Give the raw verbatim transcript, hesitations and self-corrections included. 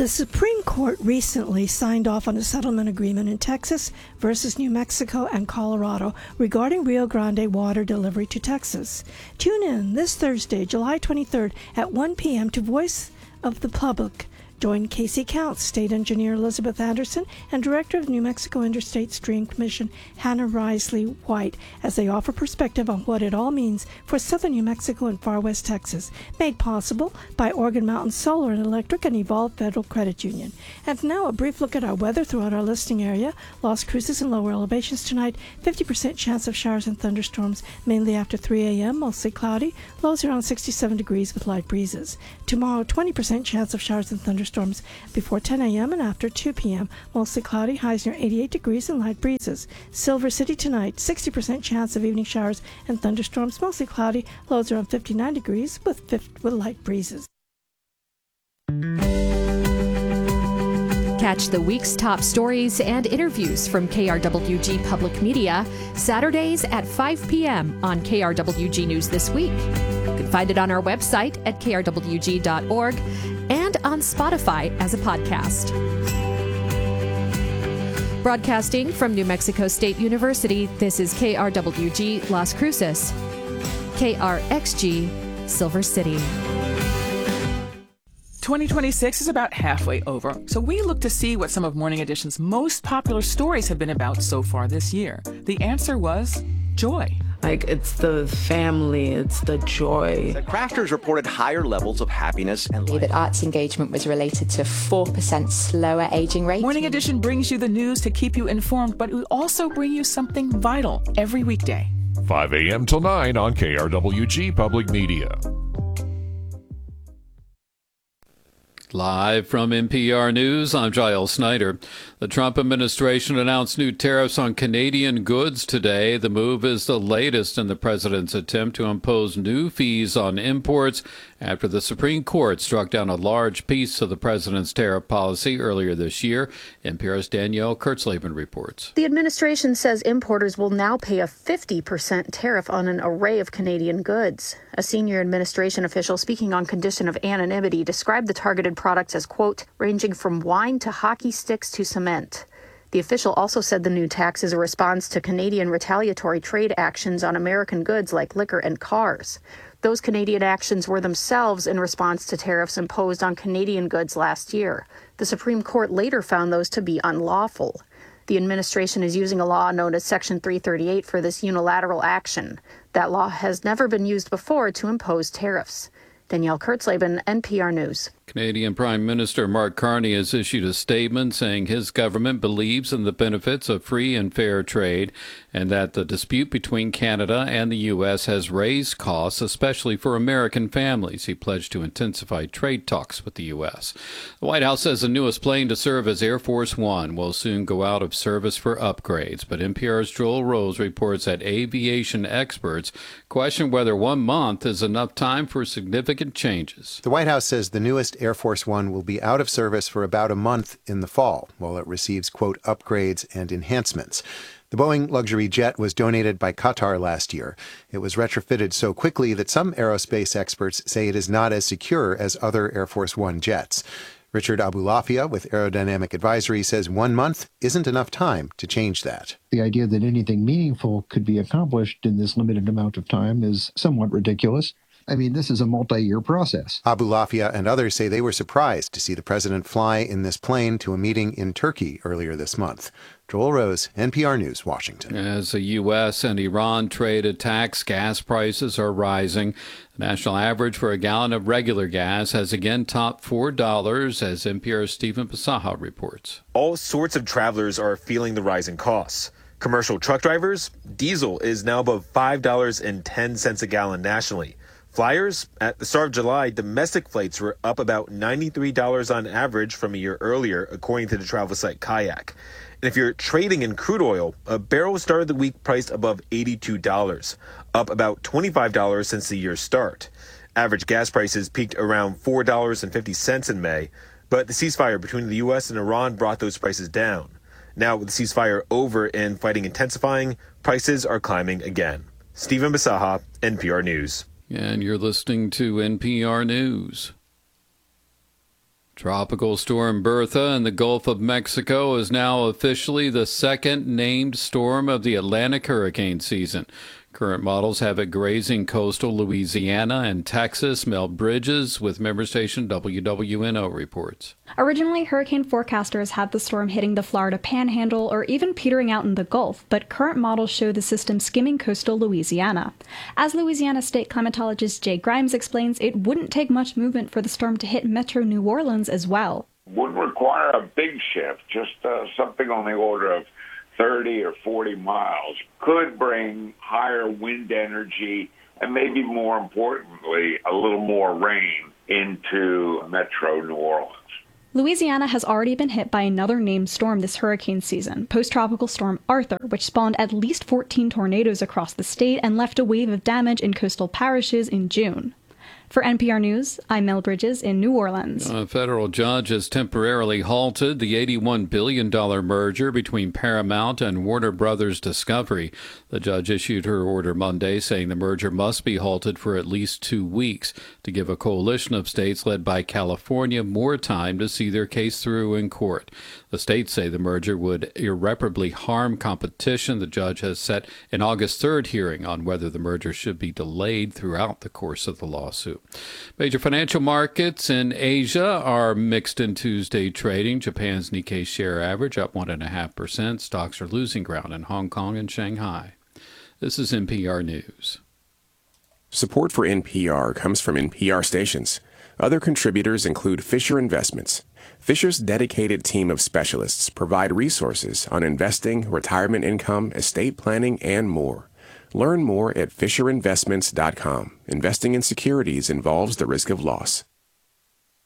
The Supreme Court recently signed off on a settlement agreement in Texas versus New Mexico and Colorado regarding Rio Grande water delivery to Texas. Tune in this Thursday, July twenty-third at one p.m. to Voice of the Public. Join Casey Counts, State Engineer Elizabeth Anderson, and Director of New Mexico Interstate Stream Commission Hannah Risley White as they offer perspective on what it all means for southern New Mexico and far west Texas. Made possible by Organ Mountain Solar and Electric and Evolve Federal Credit Union. And now a brief look at our weather throughout our listening area. Las Cruces and lower elevations tonight. fifty percent chance of showers and thunderstorms, mainly after three a.m., mostly cloudy. Lows around sixty-seven degrees with light breezes. Tomorrow, twenty percent chance of showers and thunderstorms before ten a.m. and after two p.m. Mostly cloudy, highs near eighty-eight degrees and light breezes. Silver City tonight, sixty percent chance of evening showers and thunderstorms, mostly cloudy, lows around fifty-nine degrees with, with light breezes. Catch the week's top stories and interviews from K R W G Public Media Saturdays at five p.m. on K R W G News This Week. You can find it on our website at k r w g dot org and on Spotify as a podcast. Broadcasting from New Mexico State University, this is K R W G Las Cruces, K R X G Silver City. twenty twenty-six is about halfway over, so we look to see what some of Morning Edition's most popular stories have been about so far this year. The answer was joy. Like, it's the family, it's the joy. The crafters reported higher levels of happiness and life. That arts engagement was related to four percent slower aging rate. Morning Edition brings you the news to keep you informed, but we also bring you something vital every weekday. five a.m. till nine on K R W G Public Media. Live from N P R News, I'm Giles Snyder. The Trump administration announced new tariffs on Canadian goods today. The move is the latest in the president's attempt to impose new fees on imports after the Supreme Court struck down a large piece of the president's tariff policy earlier this year. N P R's Danielle Kurtzleben reports. The administration says importers will now pay a fifty percent tariff on an array of Canadian goods. A senior administration official speaking on condition of anonymity described the targeted products as, quote, ranging from wine to hockey sticks to cement. The official also said the new tax is a response to Canadian retaliatory trade actions on American goods like liquor and cars. Those Canadian actions were themselves in response to tariffs imposed on Canadian goods last year. The Supreme Court later found those to be unlawful. The administration is using a law known as Section three thirty-eight for this unilateral action. That law has never been used before to impose tariffs. Danielle Kurtzleben, N P R News. Canadian Prime Minister Mark Carney has issued a statement saying his government believes in the benefits of free and fair trade and that the dispute between Canada and the U S has raised costs, especially for American families. He pledged to intensify trade talks with the U S. The White House says the newest plane to serve as Air Force One will soon go out of service for upgrades, but N P R's Joel Rose reports that aviation experts question whether one month is enough time for significant changes. The White House says the newest Air Force One will be out of service for about a month in the fall, while it receives, quote, upgrades and enhancements. The Boeing luxury jet was donated by Qatar last year. It was retrofitted so quickly that some aerospace experts say it is not as secure as other Air Force One jets. Richard Abulafia with Aerodynamic Advisory says one month isn't enough time to change that. The idea that anything meaningful could be accomplished in this limited amount of time is somewhat ridiculous. I mean, this is a multi-year process. Abulafia and others say they were surprised to see the president fly in this plane to a meeting in Turkey earlier this month. Joel Rose, N P R News, Washington. As the U S and Iran trade attacks, gas prices are rising. The national average for a gallon of regular gas has again topped four dollars, as N P R's Stephen Pasaha reports. All sorts of travelers are feeling the rising costs. Commercial truck drivers, diesel is now above five dollars and ten cents a gallon nationally. Flyers, at the start of July, domestic flights were up about ninety-three dollars on average from a year earlier, according to the travel site Kayak. And if you're trading in crude oil, a barrel started the week priced above eighty-two dollars, up about twenty-five dollars since the year's start. Average gas prices peaked around four dollars and fifty cents in May, but the ceasefire between the U S and Iran brought those prices down. Now, with the ceasefire over and fighting intensifying, prices are climbing again. Stephen Basaha, N P R News. And you're listening to N P R News. Tropical Storm Bertha in the Gulf of Mexico is now officially the second named storm of the Atlantic hurricane season. Current models have it grazing coastal Louisiana and Texas. Mel Bridges with member station W W N O reports. Originally, hurricane forecasters had the storm hitting the Florida Panhandle or even petering out in the Gulf, but current models show the system skimming coastal Louisiana. As Louisiana state climatologist Jay Grimes explains, it wouldn't take much movement for the storm to hit metro New Orleans as well. Wouldn't require a big shift, just uh, something on the order of thirty or forty miles, could bring higher wind energy and maybe more importantly, a little more rain into metro New Orleans. Louisiana has already been hit by another named storm this hurricane season, post-tropical storm Arthur, which spawned at least fourteen tornadoes across the state and left a wave of damage in coastal parishes in June. For N P R News, I'm Mel Bridges in New Orleans. A federal judge has temporarily halted the eighty-one billion dollars merger between Paramount and Warner Brothers Discovery. The judge issued her order Monday saying the merger must be halted for at least two weeks to give a coalition of states led by California more time to see their case through in court. The states say the merger would irreparably harm competition. The judge has set an August third hearing on whether the merger should be delayed throughout the course of the lawsuit. Major financial markets in Asia are mixed in Tuesday trading. Japan's Nikkei share average up one point five percent. Stocks are losing ground in Hong Kong and Shanghai. This is N P R News. Support for N P R comes from N P R stations. Other contributors include Fisher Investments. Fisher's dedicated team of specialists provide resources on investing, retirement income, estate planning, and more. Learn more at fisher investments dot com. Investing in securities involves the risk of loss.